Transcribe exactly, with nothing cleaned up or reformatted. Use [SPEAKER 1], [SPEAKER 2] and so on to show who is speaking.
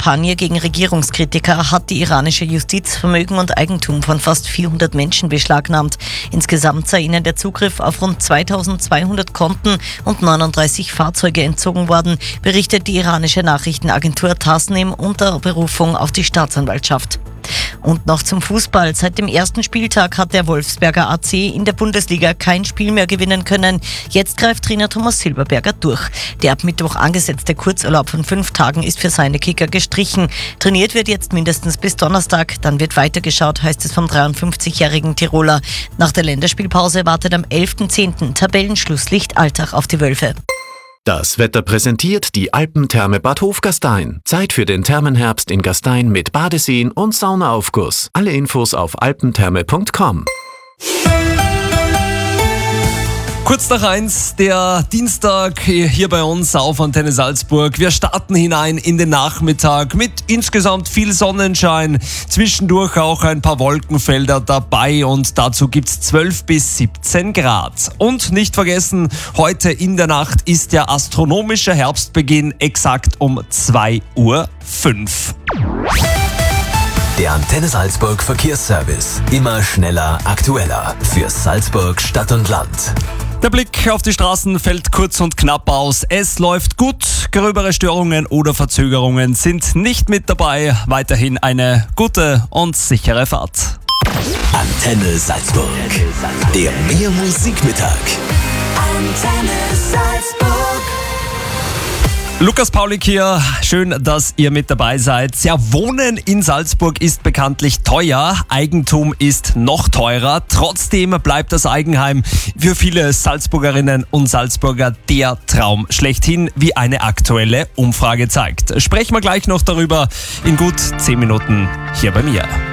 [SPEAKER 1] Kampagne gegen Regierungskritiker hat die iranische Justiz Vermögen und Eigentum von fast vierhundert Menschen beschlagnahmt. Insgesamt sei ihnen der Zugriff auf rund zweitausendzweihundert Konten und neununddreißig Fahrzeuge entzogen worden, berichtet die iranische Nachrichtenagentur Tasnim unter Berufung auf die Staatsanwaltschaft. Und noch zum Fußball. Seit dem ersten Spieltag hat der Wolfsberger A C in der Bundesliga kein Spiel mehr gewinnen können. Jetzt greift Trainer Thomas Silberberger durch. Der ab Mittwoch angesetzte Kurzurlaub von fünf Tagen ist für seine Kicker gestrichen. Trainiert wird jetzt mindestens bis Donnerstag. Dann wird weitergeschaut, heißt es vom dreiundfünfzigjährigen Tiroler. Nach der Länderspielpause wartet am elften zehnten Tabellenschlusslicht Altach auf die Wölfe.
[SPEAKER 2] Das Wetter präsentiert die Alpentherme Bad Hofgastein. Zeit für den Thermenherbst in Gastein mit Badeseen und Saunaaufguss. Alle Infos auf alpentherme punkt com.
[SPEAKER 3] Kurz nach eins, der Dienstag hier bei uns auf Antenne Salzburg. Wir starten hinein in den Nachmittag mit insgesamt viel Sonnenschein. Zwischendurch auch ein paar Wolkenfelder dabei und dazu gibt's zwölf bis siebzehn Grad. Und nicht vergessen, heute in der Nacht ist der astronomische Herbstbeginn exakt um zwei Uhr fünf.
[SPEAKER 4] Der Antenne Salzburg Verkehrsservice. Immer schneller, aktueller. Für Salzburg Stadt und Land.
[SPEAKER 3] Der Blick auf die Straßen fällt kurz und knapp aus. Es läuft gut. Gröbere Störungen oder Verzögerungen sind nicht mit dabei. Weiterhin eine gute und sichere Fahrt.
[SPEAKER 4] Antenne Salzburg. Der Mehr Musikmittag.
[SPEAKER 5] Antenne Salzburg.
[SPEAKER 3] Lukas Paulik hier, schön, dass ihr mit dabei seid. Ja, Wohnen in Salzburg ist bekanntlich teuer, Eigentum ist noch teurer. Trotzdem bleibt das Eigenheim für viele Salzburgerinnen und Salzburger der Traum schlechthin, wie eine aktuelle Umfrage zeigt. Sprechen wir gleich noch darüber in gut zehn Minuten hier bei mir.